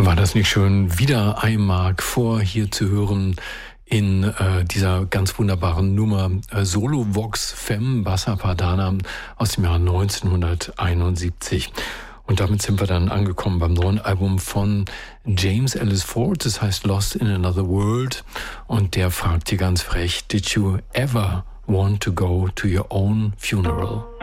War das nicht schön, wieder I-Mark vor hier zu hören in dieser ganz wunderbaren Nummer Solo Vox Femme Bassa Padana aus dem Jahr 1971. Und damit sind wir dann angekommen beim neuen Album von James Ellis Ford, das heißt Lost in Another World. Und der fragt hier ganz frech, Did you ever want to go to your own funeral?